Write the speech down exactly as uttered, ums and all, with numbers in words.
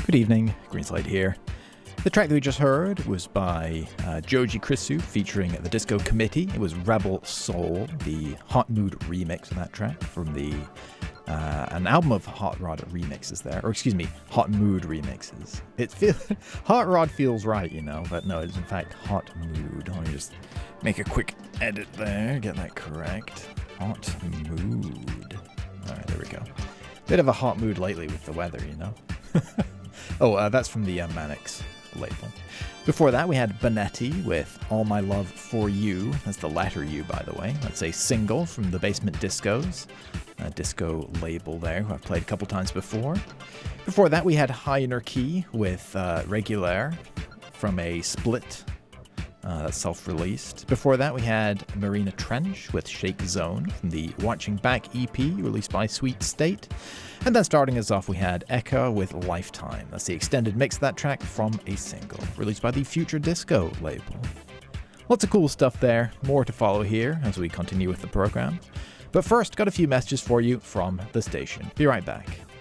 Good evening, Greenslade here. The track that we just heard was by uh, Joji Chrisu featuring the Disco Committee. It was Rebel Soul, the Hot Mood remix of that track from the uh, an album of Hot Rod remixes there, or excuse me, Hot Mood remixes. It feel Hot Rod feels right, you know, but no, it's in fact Hot Mood. Let me just make a quick edit there, get that correct. Hot Mood. All right, there we go. Bit of a hot mood lately with the weather, you know. oh, uh, that's from the uh, Mannix label. Before that, we had Bonetti with All My Love For You. That's the letter U, by the way. That's a single from the Basement Discos, a disco label there, who I've played a couple times before. Before that, we had Hierarchy with uh, Regular from a split uh, that's self-released. Before that, we had Marina Trench with Shake Zone from the Watching Back E P released by Sweet State. And then starting us off, we had Eka with Lifetime. That's the extended mix of that track from a single released by the Future Disco label. Lots of cool stuff there. More to follow here as we continue with the program. But first, got a few messages for you from the station. Be right back.